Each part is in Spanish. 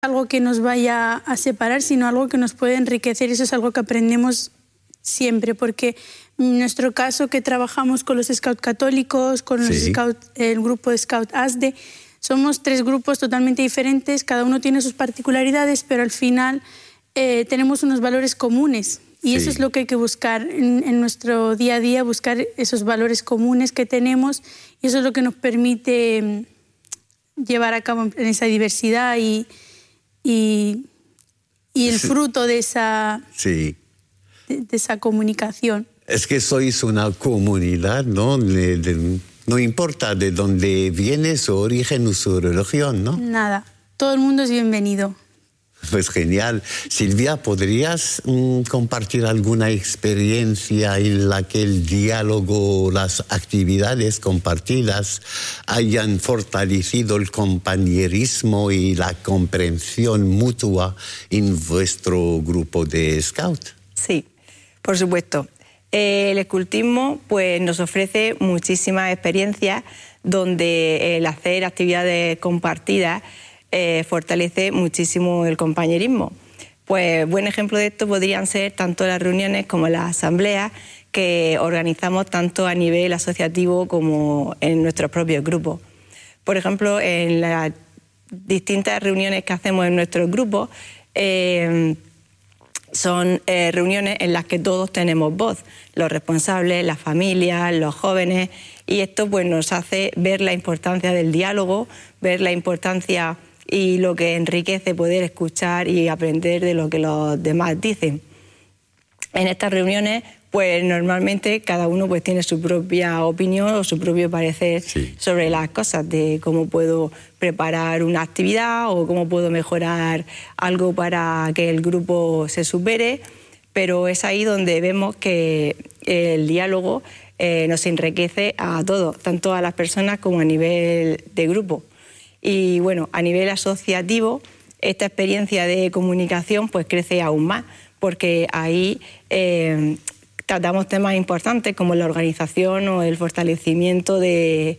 algo que nos vaya a separar, sino algo que nos puede enriquecer. Eso es algo que aprendemos siempre, porque en nuestro caso, que trabajamos con los Scouts católicos, con los el grupo de Scout ASDE, somos 3 grupos totalmente diferentes, cada uno tiene sus particularidades, pero al final tenemos unos valores comunes. Y eso es lo que hay que buscar en nuestro día a día, buscar esos valores comunes que tenemos, y eso es lo que nos permite llevar a cabo en esa diversidad y el fruto de esa, de esa comunicación. Es que sois una comunidad, ¿no? No importa de dónde viene su origen o su religión, ¿no? Nada, todo el mundo es bienvenido. Pues genial. Silvia, ¿podrías compartir alguna experiencia en la que el diálogo, las actividades compartidas hayan fortalecido el compañerismo y la comprensión mutua en vuestro grupo de Scout? Sí, por supuesto. El escultismo pues, nos ofrece muchísimas experiencias donde el hacer actividades compartidas fortalece muchísimo el compañerismo. Pues buen ejemplo de esto podrían ser tanto las reuniones como las asambleas que organizamos tanto a nivel asociativo como en nuestros propios grupos. Por ejemplo, en las distintas reuniones que hacemos en nuestros grupos, son reuniones en las que todos tenemos voz, los responsables, las familias, los jóvenes, y esto pues, nos hace ver la importancia del diálogo, ver la importancia y lo que enriquece poder escuchar y aprender de lo que los demás dicen. En estas reuniones, pues normalmente cada uno pues, tiene su propia opinión o su propio parecer sobre las cosas, de cómo puedo preparar una actividad o cómo puedo mejorar algo para que el grupo se supere, pero es ahí donde vemos que el diálogo nos enriquece a todos, tanto a las personas como a nivel de grupo. Y bueno, a nivel asociativo, esta experiencia de comunicación pues crece aún más, porque ahí tratamos temas importantes como la organización o el fortalecimiento de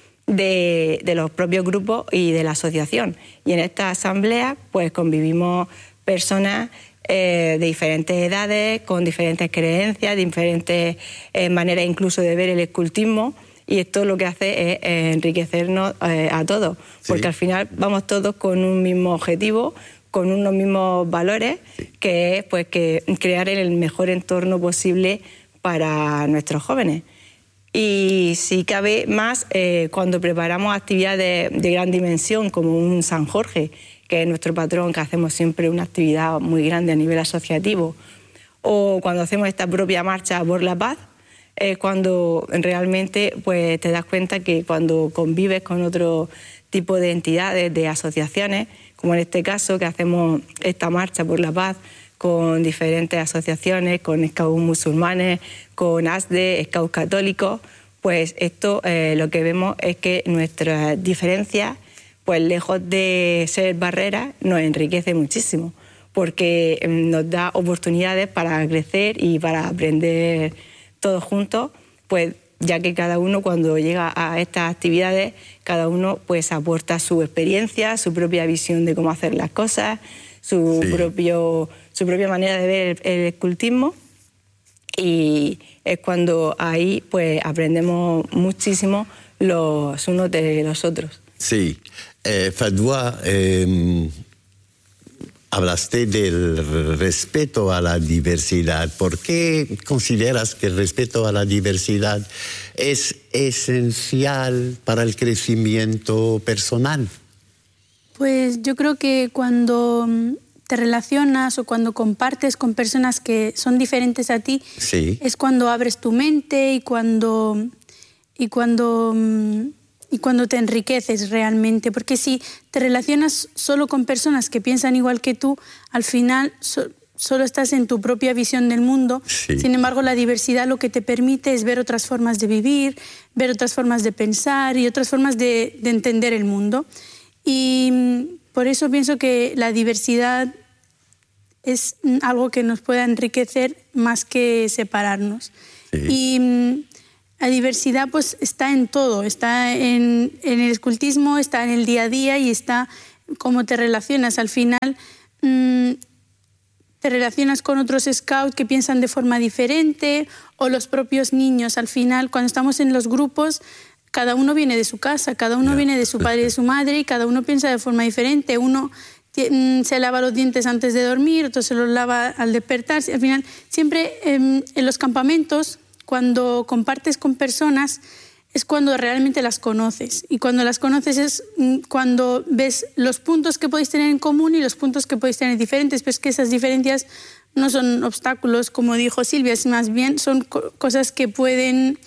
los propios grupos y de la asociación. Y en esta asamblea pues convivimos personas de diferentes edades, con diferentes creencias, diferentes maneras incluso de ver el escultismo, y esto lo que hace es enriquecernos a todos, porque al final vamos todos con un mismo objetivo, con unos mismos valores, que es pues, que crear el mejor entorno posible para nuestros jóvenes. Y si cabe más, cuando preparamos actividades de gran dimensión, como un San Jorge, que es nuestro patrón, que hacemos siempre una actividad muy grande a nivel asociativo, o cuando hacemos esta propia marcha por la paz, es cuando realmente pues, te das cuenta que cuando convives con otro tipo de entidades, de asociaciones, como en este caso que hacemos esta marcha por la paz con diferentes asociaciones, con Scouts musulmanes, con ASDE, Scouts católicos, pues esto lo que vemos es que nuestras diferencias, pues lejos de ser barreras, nos enriquece muchísimo, porque nos da oportunidades para crecer y para aprender todos juntos, pues ya que cada uno cuando llega a estas actividades, cada uno pues aporta su experiencia, su propia visión de cómo hacer las cosas, su propia manera de ver el escultismo, y es cuando ahí pues aprendemos muchísimo los unos de los otros. Sí, Fadwa, hablaste del respeto a la diversidad. ¿Por qué consideras que el respeto a la diversidad es esencial para el crecimiento personal? Pues yo creo que cuando te relacionas o cuando compartes con personas que son diferentes a ti, es cuando abres tu mente y cuando te enriqueces realmente, porque si te relacionas solo con personas que piensan igual que tú, al final solo estás en tu propia visión del mundo. Sin embargo, la diversidad lo que te permite es ver otras formas de vivir, ver otras formas de pensar y otras formas de entender el mundo. Y por eso pienso que la diversidad es algo que nos puede enriquecer más que separarnos. Y la diversidad pues está en todo, está en el escultismo, está en el día a día y está cómo te relacionas. Al final te relacionas con otros scouts que piensan de forma diferente, o los propios niños. Al final, cuando estamos en los grupos, cada uno viene de su casa, cada uno viene de su padre y de su madre, y cada uno piensa de forma diferente. Uno se lava los dientes antes de dormir, otro se los lava al despertarse. Al final, siempre en los campamentos, cuando compartes con personas, es cuando realmente las conoces. Y cuando las conoces es cuando ves los puntos que podéis tener en común y los puntos que podéis tener diferentes, pero es que esas diferencias no son obstáculos, como dijo Silvia, es más bien son cosas que pueden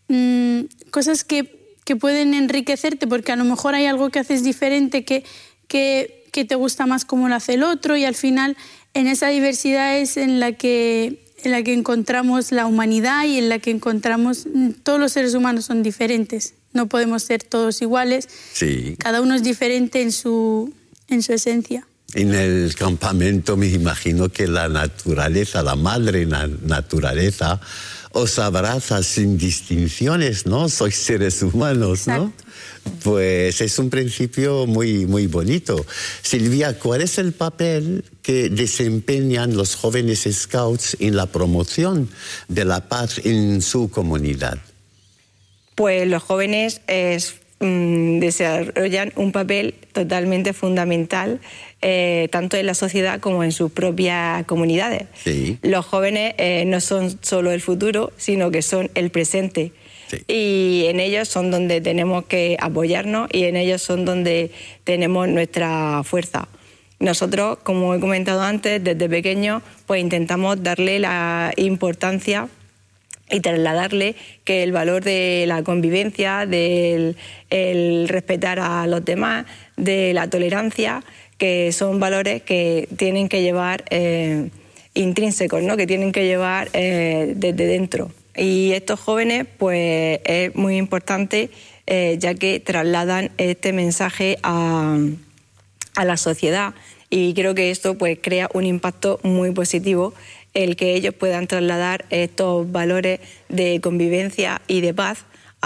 enriquecerte, porque a lo mejor hay algo que haces diferente que te gusta más como lo hace el otro, y al final en esa diversidad es en la que encontramos la humanidad y en la que encontramos todos los seres humanos son diferentes, no podemos ser todos iguales, sí. Cada uno es diferente en su esencia. En el campamento me imagino que la naturaleza, la madre naturaleza, os abraza sin distinciones, ¿no? Sois seres humanos, ¿no? Exacto. Pues es un principio muy, muy bonito. Silvia, ¿cuál es el papel que desempeñan los jóvenes scouts en la promoción de la paz en su comunidad? Pues los jóvenes desarrollan un papel totalmente fundamental, tanto en la sociedad como en sus propias comunidades. Sí. Los jóvenes no son solo el futuro, sino que son el presente. Sí. Y en ellos son donde tenemos que apoyarnos y en ellos son donde tenemos nuestra fuerza. Nosotros, como he comentado antes, desde pequeños, pues intentamos darle la importancia y trasladarle que el valor de la convivencia, del el respetar a los demás, de la tolerancia, que son valores que tienen que llevar intrínsecos, ¿no? Que tienen que llevar desde dentro. Y estos jóvenes, pues es muy importante, ya que trasladan este mensaje a la sociedad, y creo que esto pues crea un impacto muy positivo, el que ellos puedan trasladar estos valores de convivencia y de paz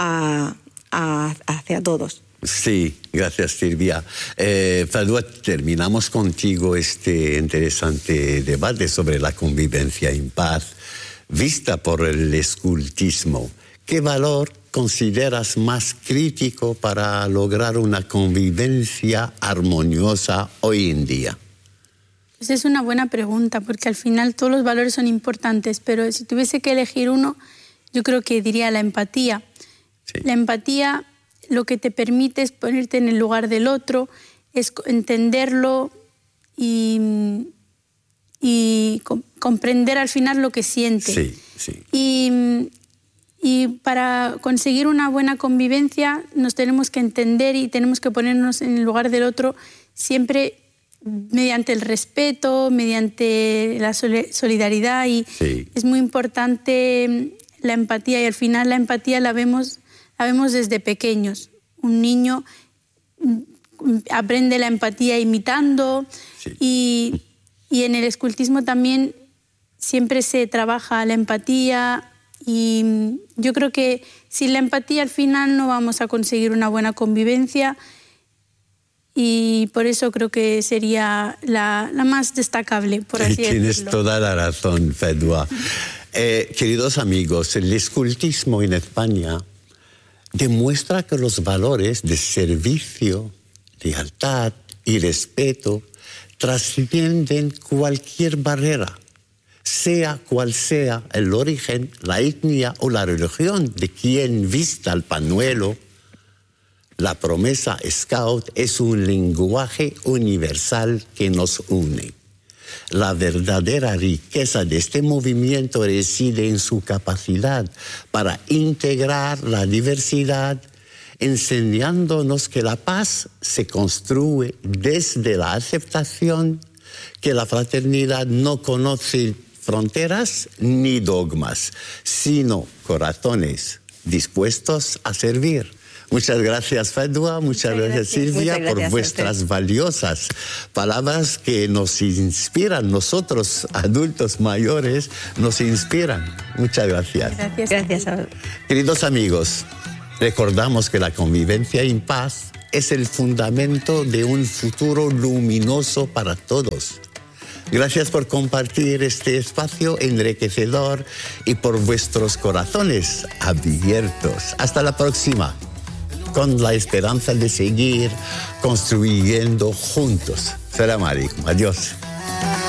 hacia todos. Sí, gracias Silvia. Fadwa, terminamos contigo este interesante debate sobre la convivencia en paz vista por el escultismo. ¿Qué valor consideras más crítico para lograr una convivencia armoniosa hoy en día? Pues es una buena pregunta, porque al final todos los valores son importantes, pero si tuviese que elegir uno, yo creo que diría la empatía. Sí. La empatía lo que te permite es ponerte en el lugar del otro, es entenderlo y comprender al final lo que siente. Sí, sí. Y para conseguir una buena convivencia nos tenemos que entender y tenemos que ponernos en el lugar del otro siempre mediante el respeto, mediante la solidaridad, y sí. Es muy importante la empatía, y al final la empatía la vemos desde pequeños. Un niño aprende la empatía imitando, sí. Y en el escultismo también siempre se trabaja la empatía, y yo creo que sin la empatía al final no vamos a conseguir una buena convivencia, y por eso creo que sería la más destacable, por así decirlo. Tienes toda la razón, Fadwa. Queridos amigos, el escultismo en España demuestra que los valores de servicio, lealtad y respeto trascienden cualquier barrera, sea cual sea el origen, la etnia o la religión de quien vista el pañuelo. La promesa Scout es un lenguaje universal que nos une. La verdadera riqueza de este movimiento reside en su capacidad para integrar la diversidad, enseñándonos que la paz se construye desde la aceptación, que la fraternidad no conoce fronteras ni dogmas, sino corazones dispuestos a servir. Muchas gracias, Fadwa, muchas gracias, Silvia, por vuestras valiosas palabras que nos inspiran, nosotros, adultos mayores, nos inspiran. Muchas gracias. Gracias. Queridos amigos, Recordamos que la convivencia en paz es el fundamento de un futuro luminoso para todos. Gracias por compartir este espacio enriquecedor y por vuestros corazones abiertos. Hasta la próxima, con la esperanza de seguir construyendo juntos. Salam alaikum. Adiós.